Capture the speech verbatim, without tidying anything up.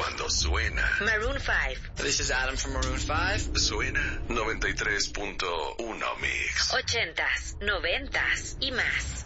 cuando suena Maroon five. This is Adam from Maroon five. Suena noventa y tres punto uno Mix. Ochentas, noventas y más.